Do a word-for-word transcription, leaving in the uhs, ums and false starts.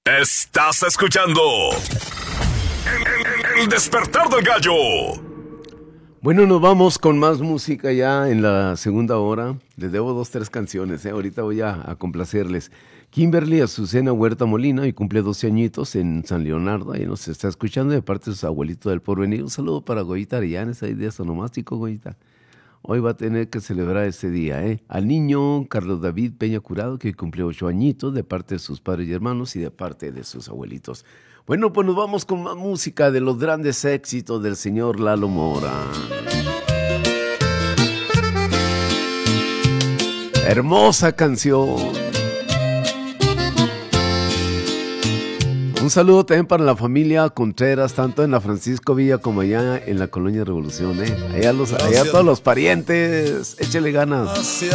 Estás escuchando El, el- el despertar del gallo. Bueno, nos vamos con más música ya en la segunda hora. Les debo dos, tres canciones, ¿eh? Ahorita voy a, a complacerles. Kimberly Azucena Huerta Molina y cumple doce añitos en San Leonardo. Ahí nos está escuchando de parte de sus abuelitos del porvenir. Un saludo para Goyita Arellanes, ahí de Sonomástico, Goyita. Hoy va a tener que celebrar ese día, ¿eh? Al niño Carlos David Peña Curado, que cumple ocho añitos de parte de sus padres y hermanos y de parte de sus abuelitos. Bueno, pues nos vamos con más música de los grandes éxitos del señor Lalo Mora. Hermosa canción. Un saludo también para la familia Contreras, tanto en la Francisco Villa como allá en la Colonia Revolución, ¿eh? Allá, los, allá todos los parientes, échele ganas.